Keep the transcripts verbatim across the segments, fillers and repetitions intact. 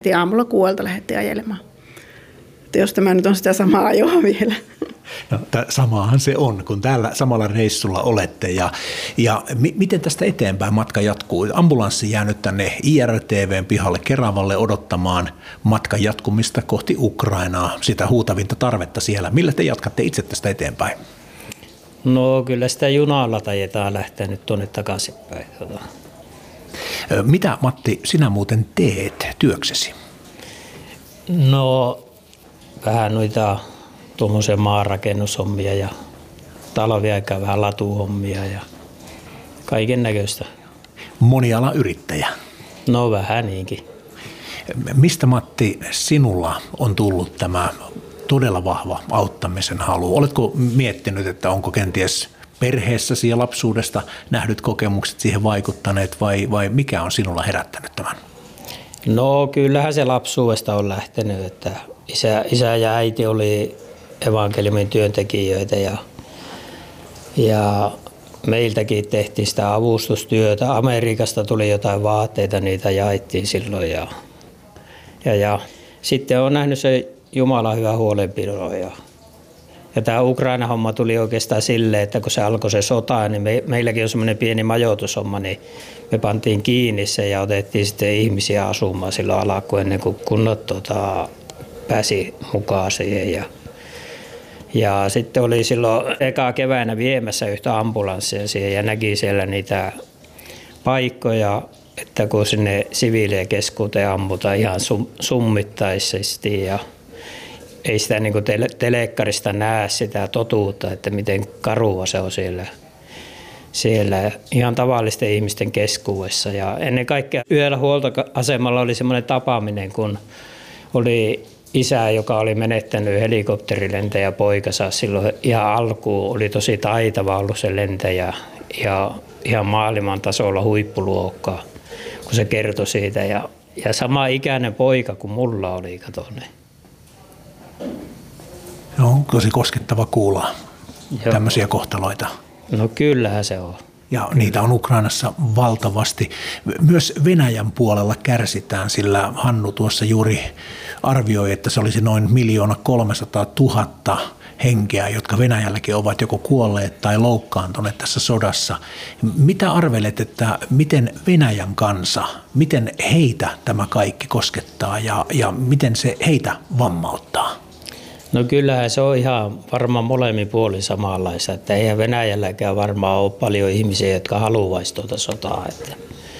Ja aamulla kuuelta lähdettiin ajelemaan. Että jos tämä nyt on sitä samaa ajoa vielä. No, samaahan se on, kun täällä samalla reissulla olette. Ja, ja mi- miten tästä eteenpäin matka jatkuu? Ambulanssi jää nyt tänne I R T V:n pihalle Keravalle odottamaan matkan jatkumista kohti Ukrainaa, sitä huutavinta tarvetta siellä. Millä te jatkatte itse tästä eteenpäin? No kyllä sitä junalla tajetaan lähteä nyt tuonne takaisinpäin. Mitä, Matti, sinä muuten teet työksesi? No vähän noita tuommoisia maanrakennushommia ja talviaikaa vähän latuhommia ja kaiken näköistä. Moniala yrittäjä. No vähän niinkin. Mistä, Matti, sinulla on tullut tämä todella vahva auttamisen halu? Oletko miettinyt, että onko kenties perheessäsi ja lapsuudesta nähdyt kokemukset siihen vaikuttaneet vai, vai mikä on sinulla herättänyt tämän? No kyllähän se lapsuudesta on lähtenyt, että isä, isä ja äiti oli evankeliumin työntekijöitä ja, ja meiltäkin tehtiin sitä avustustyötä. Amerikasta tuli jotain vaatteita, niitä jaettiin silloin ja, ja, ja sitten on nähnyt se Jumalan hyvä huolenpidon. Ja, ja tämä Ukraina-homma tuli oikeastaan silleen, että kun se alkoi se sota, niin me, meilläkin on semmoinen pieni majoitushomma, niin me pantiin kiinni se ja otettiin sitten ihmisiä asumaan silloin alkuun ennen kuin kunnat tota, pääsi mukaan siihen. Ja, ja sitten oli silloin eka keväänä viemässä yhtä ambulanssia siihen ja näki siellä niitä paikkoja, että kun sinne siviilien keskuuteen ammutaan ihan sum, summittaisesti ja ei sitä niin kuin tele, telekkarista näe sitä totuutta, että miten karua se on siellä, siellä ihan tavallisten ihmisten keskuudessa. Ja ennen kaikkea yhdellä huoltoasemalla oli semmoinen tapaaminen, kun oli isä, joka oli menettänyt helikopterilentäjä poikansa silloin ihan alkuun. Oli tosi taitava ollut se lentäjä ja ihan maailman tasolla huippuluokkaa, kun se kertoi siitä. Ja, ja sama ikäinen poika kuin mulla oli, kato ne. No, tosi koskettava kuulla Joo. tämmöisiä kohtaloita. No kyllähän se on. Ja niitä on Ukrainassa valtavasti. Myös Venäjän puolella kärsitään, sillä Hannu tuossa juuri arvioi, että se olisi noin miljoona kolmesataa tuhatta henkeä, jotka Venäjälläkin ovat joko kuolleet tai loukkaantuneet tässä sodassa. Mitä arvelet, että miten Venäjän kansa, miten heitä tämä kaikki koskettaa ja, ja miten se heitä vammauttaa? No kyllähän se on ihan varmaan molemmin puolin samanlaista, että eihän Venäjälläkään varmaan ole paljon ihmisiä, jotka haluaisi tuota sotaa, että,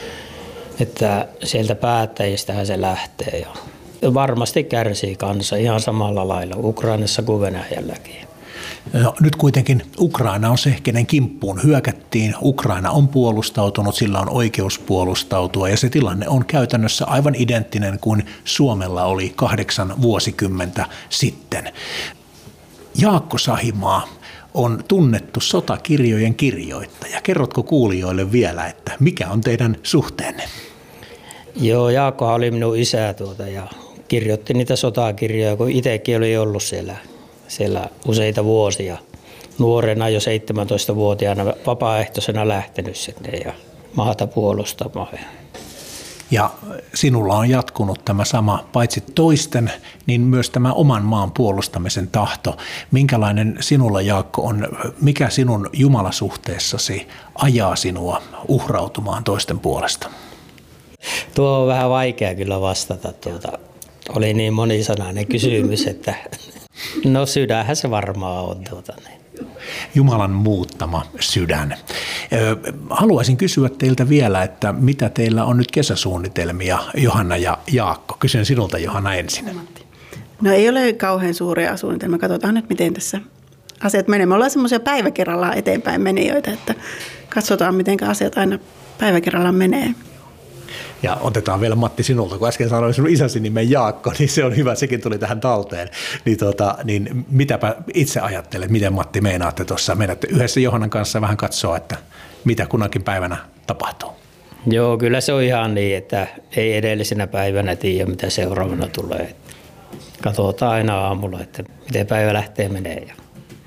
että sieltä päättäjistähän se lähtee ja varmasti kärsii kansa ihan samalla lailla Ukrainassa kuin Venäjälläkin. No, nyt kuitenkin Ukraina on se, kenen kimppuun hyökättiin. Ukraina on puolustautunut, sillä on oikeus puolustautua ja se tilanne on käytännössä aivan identtinen kuin Suomella oli kahdeksan vuosikymmentä sitten. Jaakko Sahimaa on tunnettu sotakirjojen kirjoittaja. Kerrotko kuulijoille vielä, että mikä on teidän suhteenne? Joo, Jaakkohan oli minun isä tuota ja kirjoitti niitä sotakirjoja, kun itsekin oli ollut siellä. Siellä useita vuosia. Nuorena jo seitsemäntoistavuotiaana vapaaehtoisena lähtenyt sinne ja maata puolustamaan. Ja sinulla on jatkunut tämä sama, paitsi toisten, niin myös tämä oman maan puolustamisen tahto. Minkälainen sinulla, Jaakko, on, mikä sinun jumalasuhteessasi ajaa sinua uhrautumaan toisten puolesta? Tuo on vähän vaikea kyllä vastata. Tuota, oli niin monisanainen kysymys, että no sydänhän se varmaan on. Tuota, niin. Jumalan muuttama sydän. Haluaisin kysyä teiltä vielä, että mitä teillä on nyt kesäsuunnitelmia, Johanna ja Jaakko? Kysyn sinulta, Johanna, ensin. No ei ole kauhean suuria suunnitelmia. Katsotaan nyt, miten tässä asiat menee. Me ollaan semmoisia päivä kerrallaan eteenpäin menijöitä, että katsotaan, miten asiat aina päivä kerrallaan menee. Ja otetaan vielä, Matti, sinulta, kun äsken sanoin sinun isäsi nimen Jaakko, niin se on hyvä, sekin tuli tähän talteen. Niin, tuota, niin mitäpä itse ajattelet, miten, Matti, meinaatte tuossa? Meinatte yhdessä Johannan kanssa vähän katsoa, että mitä kunakin päivänä tapahtuu? Joo, kyllä se on ihan niin, että ei edellisenä päivänä tiedä, mitä seuraavana tulee. Katsotaan aina aamulla, että miten päivä lähtee menee.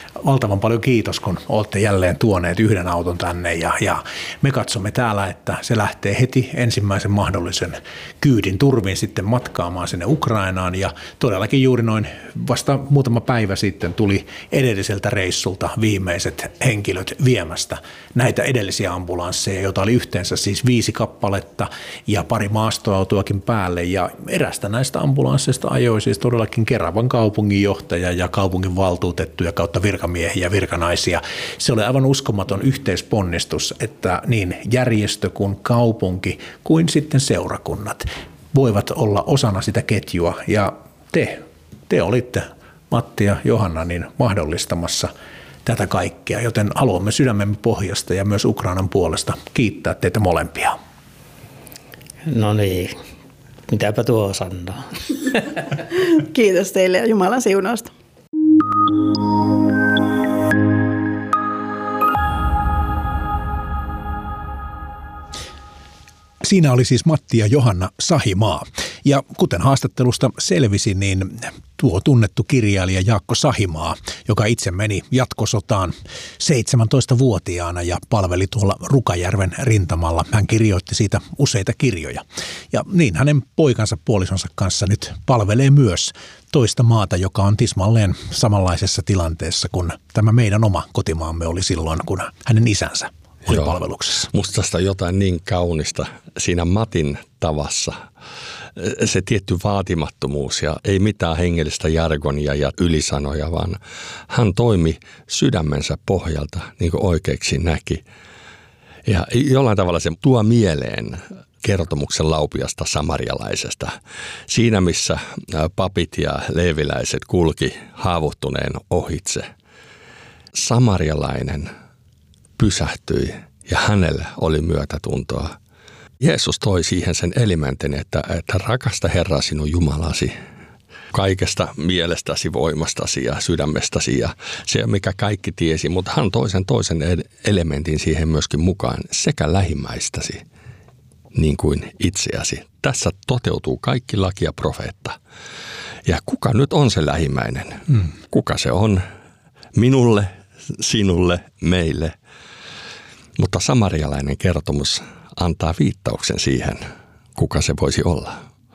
valtavan paljon kiitos, kun olette jälleen tuoneet yhden auton tänne ja, ja me katsomme täällä, että se lähtee heti ensimmäisen mahdollisen kyydin turvin sitten matkaamaan sinne Ukrainaan ja todellakin juuri noin vasta muutama päivä sitten tuli edelliseltä reissulta viimeiset henkilöt viemästä näitä edellisiä ambulansseja, joita oli yhteensä siis viisi kappaletta ja pari maastoautoakin päälle ja erästä näistä ambulansseista ajoi siis todellakin Keravan kaupunginjohtaja ja kaupungin valtuutettuja kautta virkamiehiä ja virkanaisia. Se oli aivan uskomaton yhteisponnistus, että niin järjestö kuin kaupunki kuin sitten seurakunnat voivat olla osana sitä ketjua ja te, te olitte Matti ja Johanna niin mahdollistamassa tätä kaikkea, joten haluamme sydämemme pohjasta ja myös Ukrainan puolesta kiittää teitä molempia. No niin, mitäpä tuo sanoo. Kiitos teille ja Jumalan siunausta. Siinä oli siis Matti ja Johanna Sahimaa. Ja kuten haastattelusta selvisi, niin tuo tunnettu kirjailija Jaakko Sahimaa, joka itse meni jatkosotaan seitsemäntoistavuotiaana ja palveli tuolla Rukajärven rintamalla. Hän kirjoitti siitä useita kirjoja. Ja niin hänen poikansa puolisonsa kanssa nyt palvelee myös toista maata, joka on tismalleen samanlaisessa tilanteessa kuin tämä meidän oma kotimaamme oli silloin, kun hänen isänsä oli Joo. palveluksessa. Musta tästä on jotain niin kaunista siinä Matin tavassa. Se tietty vaatimattomuus ja ei mitään hengellistä jargonia ja ylisanoja, vaan hän toimi sydämensä pohjalta niin kuin oikeaksi näki. Ja jollain tavalla se tuo mieleen kertomuksen laupiasta samarialaisesta. Siinä, missä papit ja leeviläiset kulki haavoittuneen ohitse, samarialainen pysähtyi ja hänelle oli myötätuntoa. Jeesus toi siihen sen elementin, että, että rakasta Herraa sinun Jumalasi kaikesta mielestäsi, voimastasi ja sydämestäsi ja se, mikä kaikki tiesi, mutta hän toi sen toisen elementin siihen myöskin mukaan sekä lähimmäistäsi niin kuin itseäsi. Tässä toteutuu kaikki laki ja profeetta. Ja kuka nyt on se lähimmäinen? Mm. Kuka se on? Minulle, sinulle, meille. Mutta samarialainen kertomus antaa viittauksen siihen, kuka se voisi olla.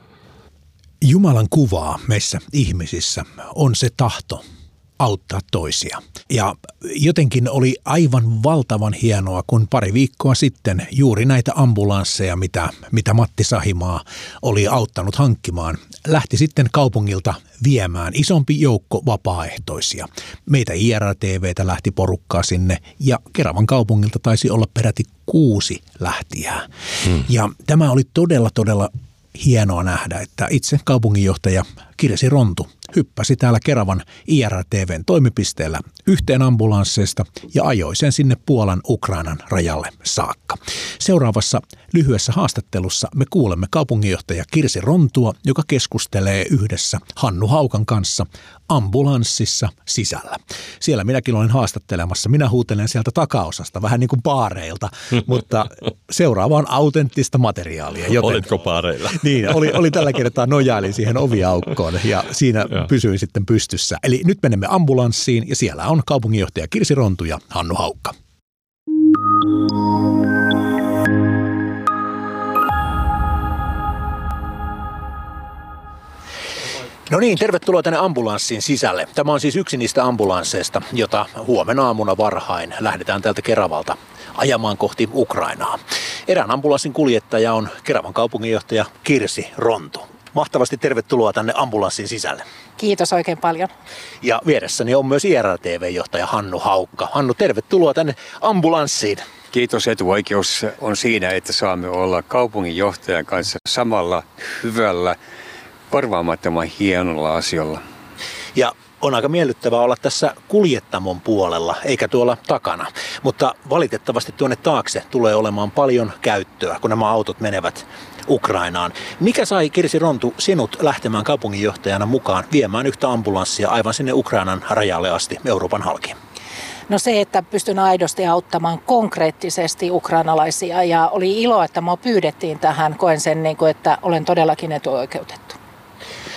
Jumalan kuvaa meissä ihmisissä on se tahto auttaa toisia. Ja jotenkin oli aivan valtavan hienoa, kun pari viikkoa sitten juuri näitä ambulansseja, mitä, mitä Matti Sahimaa oli auttanut hankkimaan, lähti sitten kaupungilta viemään isompi joukko vapaaehtoisia. Meitä I R T V:tä lähti porukkaa sinne ja Keravan kaupungilta taisi olla peräti kuusi lähtijää. Hmm. Ja tämä oli todella, todella hienoa nähdä, että itse kaupunginjohtaja Kirsi Rontu hyppäsi täällä Keravan I R T V:n toimipisteellä yhteen ambulansseista ja ajoi sen sinne Puolan Ukrainan rajalle saakka. Seuraavassa lyhyessä haastattelussa me kuulemme kaupunginjohtaja Kirsi Rontua, joka keskustelee yhdessä Hannu Haukan kanssa ambulanssissa sisällä. Siellä minäkin olen haastattelemassa. Minä huutelen sieltä takaosasta, vähän niin kuin baareilta, mutta seuraava on autenttista materiaalia. Joten, olitko baareilla? Niin, oli, oli tällä kertaa nojailin siihen oviaukkoon ja siinä ja. pysyin sitten pystyssä. Eli nyt menemme ambulanssiin ja siellä on kaupunginjohtaja Kirsi Rontu ja Hannu Haukka. No niin, tervetuloa tänne ambulanssin sisälle. Tämä on siis yksi niistä ambulansseista, jota huomenna aamuna varhain lähdetään täältä Keravalta ajamaan kohti Ukrainaa. Erään ambulanssin kuljettaja on Keravan kaupunginjohtaja Kirsi Rontu. Mahtavasti tervetuloa tänne ambulanssin sisälle. Kiitos oikein paljon. Ja vieressäni on myös I R T V-johtaja Hannu Haukka. Hannu, tervetuloa tänne ambulanssiin. Kiitos, etuoikeus on siinä, että saamme olla kaupunginjohtajan kanssa samalla hyvällä, korvaamattoman hienolla asialla. Ja on aika miellyttävää olla tässä kuljettamon puolella, eikä tuolla takana. Mutta valitettavasti tuonne taakse tulee olemaan paljon käyttöä, kun nämä autot menevät Ukrainaan. Mikä sai, Kirsi Rontu, sinut lähtemään kaupunginjohtajana mukaan viemään yhtä ambulanssia aivan sinne Ukrainan rajalle asti Euroopan halki? No se, että pystyn aidosti auttamaan konkreettisesti ukrainalaisia ja oli ilo, että minua pyydettiin tähän. Koen sen, että olen todellakin etuoikeutettu.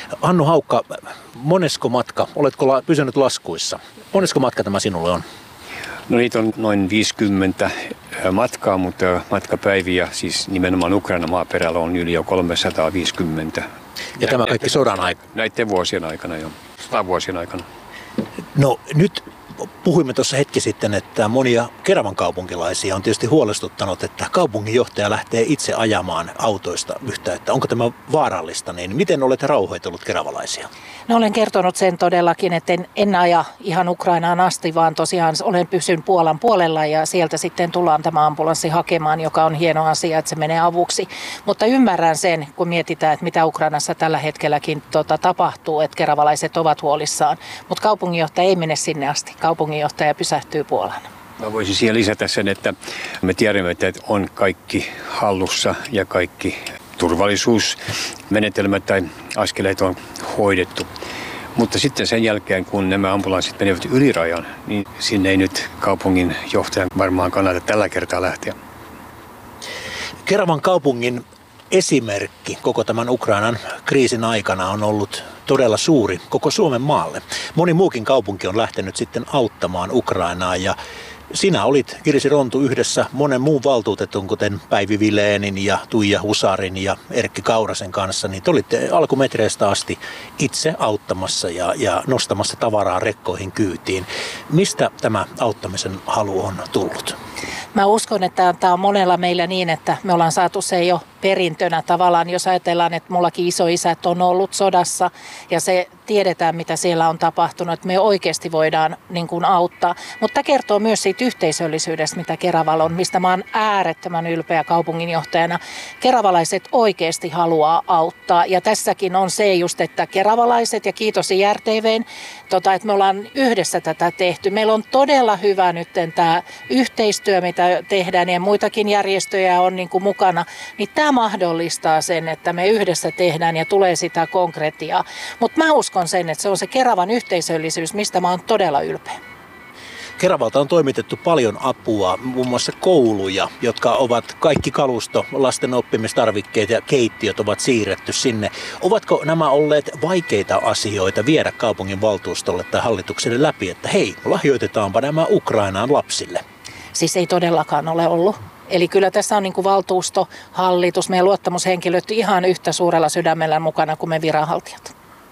Hannu Haukka, monesko matka, oletko la, pysynyt laskuissa? Monesko matka tämä sinulle on? No niitä on noin viisikymmentä matkaa, mutta matkapäiviä, siis nimenomaan Ukrainan maaperällä on yli jo kolmesataaviisikymmentä. Ja tämä kaikki sodan aikana? Näiden vuosien aikana jo, sodan vuosien aikana. No nyt puhuimme tuossa hetki sitten, että monia Keravan kaupunkilaisia on tietysti huolestuttanut, että kaupunginjohtaja lähtee itse ajamaan autoista yhtä, että onko tämä vaarallista, niin miten olette rauhoitellut keravalaisia? No olen kertonut sen todellakin, että en, en aja ihan Ukrainaan asti, vaan tosiaan olen pysyn Puolan puolella ja sieltä sitten tullaan tämä ambulanssi hakemaan, joka on hieno asia, että se menee avuksi. Mutta ymmärrän sen, kun mietitään, että mitä Ukrainassa tällä hetkelläkin tota, tapahtuu, että keravalaiset ovat huolissaan. Mutta kaupunginjohtaja ei mene sinne asti. Kaupunginjohtaja pysähtyy Puolaan. Mä voisin siihen lisätä sen, että me tiedämme, että on kaikki hallussa ja kaikki turvallisuusmenetelmät tai askeleet on hoidettu. Mutta sitten sen jälkeen, kun nämä ambulanssit menevät yli rajan, niin sinne ei nyt kaupungin johtajan varmaan kannata tällä kertaa lähteä. Keravan kaupungin esimerkki koko tämän Ukrainan kriisin aikana on ollut todella suuri koko Suomen maalle. Moni muukin kaupunki on lähtenyt sitten auttamaan Ukrainaa ja sinä olit, Kirsi Rontu, yhdessä monen muun valtuutetun, kuten Päivi Vileenin ja Tuija Husarin ja Erkki Kaurasen kanssa, niin te olitte alkumetreistä asti itse auttamassa ja, ja nostamassa tavaraa rekkoihin kyytiin. Mistä tämä auttamisen halu on tullut? Mä uskon, että tämä on monella meillä niin, että me ollaan saatu se jo perintönä tavallaan, jos ajatellaan, että mullakin isoisät on ollut sodassa ja se tiedetään, mitä siellä on tapahtunut, että me oikeasti voidaan niin kuin auttaa. Mutta tämä kertoo myös siitä yhteisöllisyydestä, mitä Keravalla on, mistä mä oon äärettömän ylpeä kaupunginjohtajana. Keravalaiset oikeasti haluaa auttaa ja tässäkin on se just, että keravalaiset ja kiitos I R T V:n, tota, että me ollaan yhdessä tätä tehty. Meillä on todella hyvä nyt tämä yhteistyö, mitä tehdään ja muitakin järjestöjä on niin kuin mukana, niin tämä mahdollistaa sen, että me yhdessä tehdään ja tulee sitä konkretiaa. Mutta mä uskon sen, että se on se Keravan yhteisöllisyys, mistä mä oon todella ylpeä. Keravalta on toimitettu paljon apua, muun muassa kouluja, jotka ovat kaikki kalusto, lasten oppimistarvikkeet ja keittiöt ovat siirretty sinne. Ovatko nämä olleet vaikeita asioita viedä kaupungin valtuustolle tai hallitukselle läpi, että hei, lahjoitetaanpa nämä Ukrainaan lapsille? Siis ei todellakaan ole ollut. Eli kyllä tässä on niin kuin valtuusto, hallitus, meidän luottamushenkilöt ihan yhtä suurella sydämellä mukana kuin me viranhaltijat.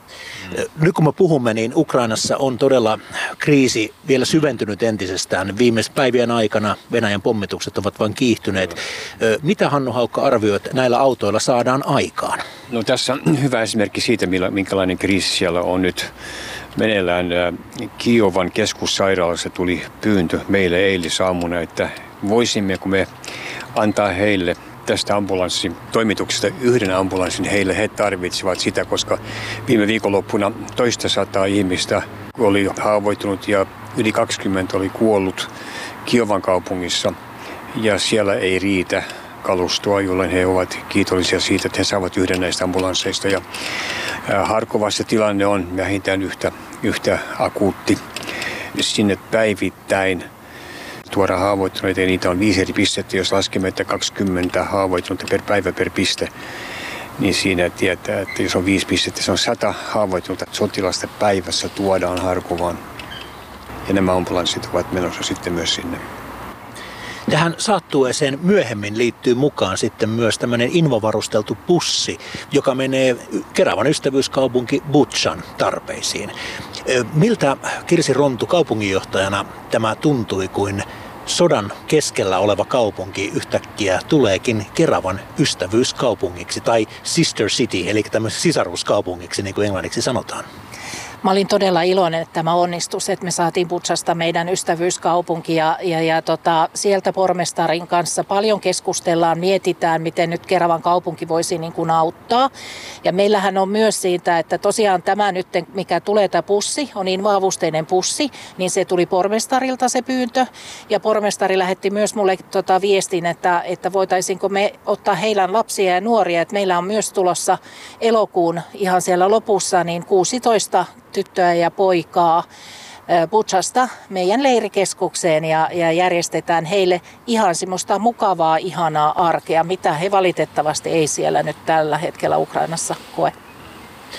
Nyt kun me puhumme, niin Ukrainassa on todella kriisi vielä syventynyt entisestään. Viimeisen päivien aikana Venäjän pommitukset ovat vain kiihtyneet. Mitä Hannu Haukka arvioi, että näillä autoilla saadaan aikaan? No tässä on hyvä esimerkki siitä, minkälainen kriisi siellä on nyt meneillään. Kiovan keskussairaalassa tuli pyyntö meille eilisaamuna, että voisimmeko me antaa heille tästä ambulanssin toimituksesta yhden ambulanssin heille. He tarvitsivat sitä, koska viime viikonloppuna toista sataa ihmistä oli haavoittunut ja yli kaksikymmentä oli kuollut Kiovan kaupungissa. Ja siellä ei riitä kalustoa, jolloin he ovat kiitollisia siitä, että he saavat yhden näistä ambulansseista. Ja Harkovassa tilanne on vähintään yhtä, yhtä akuutti. Sinne päivittäin tuodaan haavoittuneita ja niitä on viisi eri pistettä. Jos laskemme, että kaksikymmentä haavoittunutta per päivä per piste, niin siinä tietää, että jos on viisi pistettä, se on sata haavoittunutta sotilasta päivässä tuodaan Harkovaan. Ja nämä ambulanssit ovat menossa sitten myös sinne. Tähän saattueeseen myöhemmin liittyy mukaan sitten myös tämmöinen invavarusteltu bussi, joka menee Keravan ystävyyskaupunki Butšan tarpeisiin. Miltä Kirsi Rontu kaupunginjohtajana tämä tuntui, kuin sodan keskellä oleva kaupunki yhtäkkiä tuleekin Keravan ystävyyskaupungiksi tai sister city, eli tämmöiseksi sisaruuskaupungiksi, niin kuin englanniksi sanotaan? Mä olin todella iloinen, että tämä onnistui, että me saatiin Butšasta meidän ystävyyskaupunki ja, ja, ja tota, sieltä pormestarin kanssa paljon keskustellaan, mietitään, miten nyt Keravan kaupunki voisi niin kuin auttaa. Ja meillähän on myös siitä, että tosiaan tämä nyt, mikä tulee tämä pussi, on invaavusteinen pussi, niin se tuli pormestarilta se pyyntö. Ja pormestari lähetti myös mulle tota viestin, että, että voitaisiinko me ottaa heidän lapsia ja nuoria, että meillä on myös tulossa elokuun ihan siellä lopussa niin kuusitoista tyttöä ja poikaa Butšasta meidän leirikeskukseen ja, ja järjestetään heille ihan semmoista mukavaa, ihanaa arkea, mitä he valitettavasti ei siellä nyt tällä hetkellä Ukrainassa koe.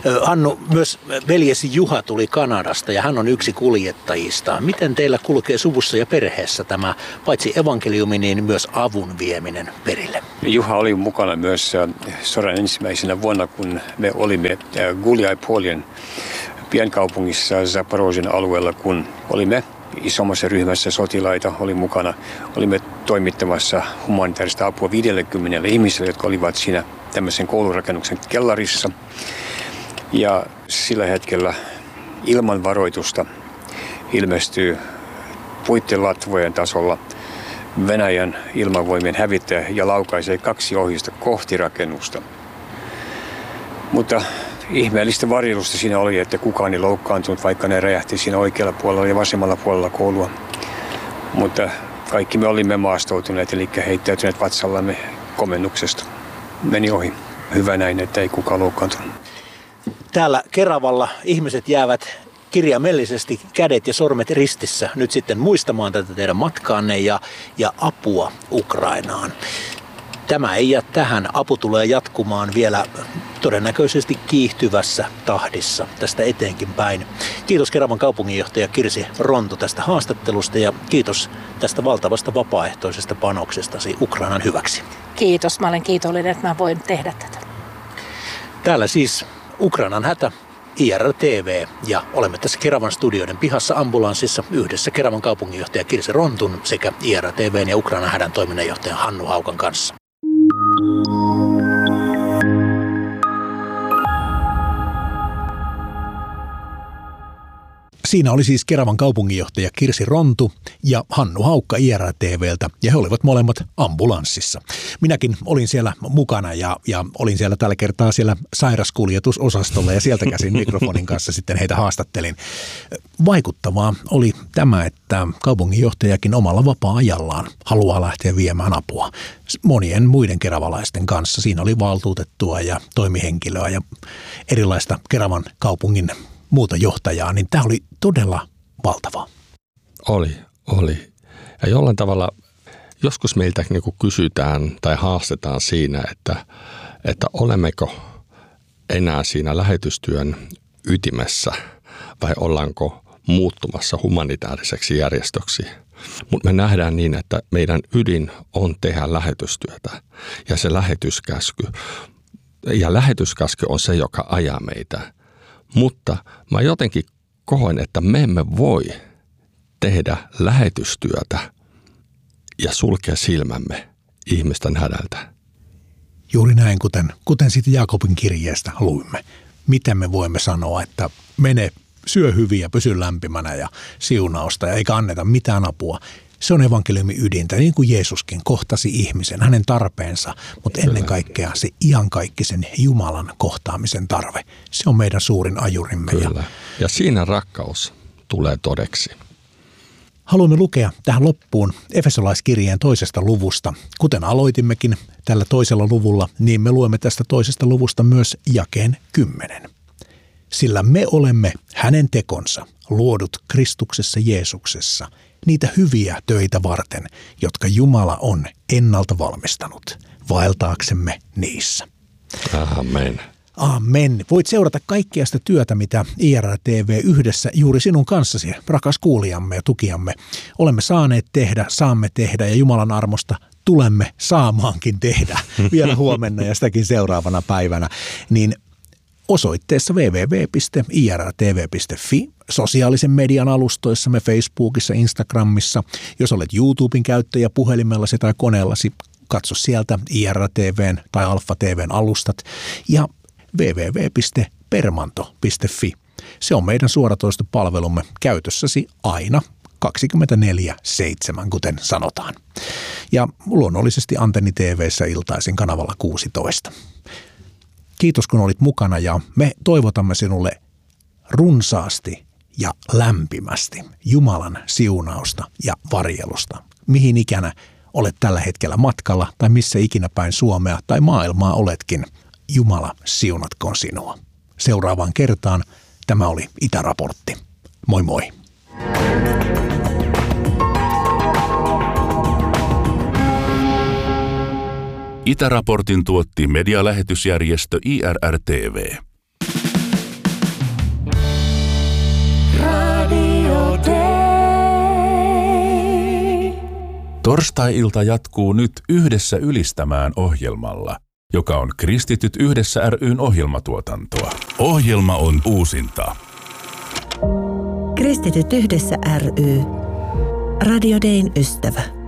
Hannu, myös veljesi Juha tuli Kanadasta ja hän on yksi kuljettajista. Miten teillä kulkee suvussa ja perheessä tämä paitsi evankeliumi, niin myös avun vieminen perille? Juha oli mukana myös sodan ensimmäisenä vuonna, kun me olimme Guliai-Poljen pienkaupungissa Zaporozhyen alueella, kun olimme isommassa ryhmässä sotilaita, oli mukana. Olimme toimittamassa humanitaarista apua viisikymmentä ihmiselle, jotka olivat siinä tämmöisen koulurakennuksen kellarissa. Ja sillä hetkellä ilman varoitusta ilmestyy puittelatvojen tasolla Venäjän ilmavoimien hävittäjä ja laukaisee kaksi ohjusta kohti rakennusta. Mutta ihmeellistä varjelusta siinä oli, että kukaan ei loukkaantunut, vaikka ne räjähti siinä oikealla puolella ja vasemmalla puolella koulua. Mutta kaikki me olimme maastoutuneet, eli heittäytyneet vatsallamme komennuksesta. Meni ohi. Hyvä näin, että ei kukaan loukkaantunut. Täällä Keravalla ihmiset jäävät kirjaimellisesti kädet ja sormet ristissä nyt sitten muistamaan tätä teidän matkaanne ja, ja apua Ukrainaan. Tämä ei jää tähän. Apu tulee jatkumaan vielä todennäköisesti kiihtyvässä tahdissa tästä eteenkin päin. Kiitos Keravan kaupunginjohtaja Kirsi Rontu tästä haastattelusta ja kiitos tästä valtavasta vapaaehtoisesta panoksestasi Ukrainan hyväksi. Kiitos. Mä olen kiitollinen, että mä voin tehdä tätä. Täällä siis Ukrainan hätä, I R T V, ja olemme tässä Keravan studioiden pihassa ambulanssissa yhdessä Keravan kaupunginjohtaja Kirsi Rontun sekä I R T V:n ja Ukrainan hädän toiminnanjohtaja Hannu Haukan kanssa. Siinä oli siis Keravan kaupunginjohtaja Kirsi Rontu ja Hannu Haukka I R T V:ltä, ja he olivat molemmat ambulanssissa. Minäkin olin siellä mukana ja, ja olin siellä tällä kertaa siellä sairaskuljetusosastolla ja sieltä käsin mikrofonin kanssa sitten heitä haastattelin. Vaikuttavaa oli tämä, että kaupunginjohtajakin omalla vapaa-ajallaan haluaa lähteä viemään apua monien muiden keravalaisten kanssa. Siinä oli valtuutettua ja toimihenkilöä ja erilaista Keravan kaupungin muuta johtajaa, niin tämä oli todella valtava. Oli, oli. Ja jollain tavalla joskus meiltä niin kuin kysytään tai haastetaan siinä, että, että olemmeko enää siinä lähetystyön ytimessä vai ollaanko muuttumassa humanitaariseksi järjestöksi. Mutta me nähdään niin, että meidän ydin on tehdä lähetystyötä ja se lähetyskäsky. Ja lähetyskäsky on se, joka ajaa meitä. Mutta mä jotenkin koen, että me emme voi tehdä lähetystyötä ja sulkea silmämme ihmisten hädältä. Juuri näin, kuten, kuten sitten Jaakobin kirjeestä luimme. Miten me voimme sanoa, että mene, syö hyvin ja pysy lämpimänä ja siunausta ja eikä anneta mitään apua. Se on evankeliumin ydintä, niin kuin Jeesuskin kohtasi ihmisen, hänen tarpeensa, mutta Kyllä. ennen kaikkea se iankaikkisen Jumalan kohtaamisen tarve. Se on meidän suurin ajurimme. Kyllä. Ja, ja siinä rakkaus tulee todeksi. Haluamme lukea tähän loppuun Efesolaiskirjeen toisesta luvusta. Kuten aloitimmekin tällä toisella luvulla, niin me luemme tästä toisesta luvusta myös jakeen kymmenen. Sillä me olemme hänen tekonsa, luodut Kristuksessa Jeesuksessa, niitä hyviä töitä varten, jotka Jumala on ennalta valmistanut, vaeltaaksemme niissä. Amen. Amen. Voit seurata kaikkea sitä työtä, mitä I R T V yhdessä juuri sinun kanssasi, rakas kuulijamme ja tukijamme, olemme saaneet tehdä, saamme tehdä ja Jumalan armosta tulemme saamaankin tehdä vielä huomenna ja sitäkin seuraavana päivänä, niin osoitteessa double-u double-u double-u piste i r t v piste f i, sosiaalisen median alustoissamme Facebookissa, Instagramissa. Jos olet YouTuben käyttäjä puhelimellasi tai koneellasi, katso sieltä I R T V:n tai Alfa T V:n alustat ja double-u double-u double-u piste permanto piste f i. Se on meidän suoratoistopalvelumme käytössäsi aina kaksikymmentäneljä seitsemän, kuten sanotaan. Ja luonnollisesti Antenni T V:ssä iltaisin kanavalla kuusitoista. Kiitos kun olit mukana ja me toivotamme sinulle runsaasti ja lämpimästi Jumalan siunausta ja varjelusta. Mihin ikänä olet tällä hetkellä matkalla tai missä ikinä päin Suomea tai maailmaa oletkin, Jumala siunatkoon sinua. Seuraavaan kertaan tämä oli Itäraportti. Moi moi! Itäraportin tuotti medialähetysjärjestö I R R T V. Torstai-ilta jatkuu nyt Yhdessä ylistämään ohjelmalla, joka on Kristityt Yhdessä ry:n ohjelmatuotantoa. Ohjelma on uusinta. Kristityt Yhdessä ry. Radio Dayn ystävä.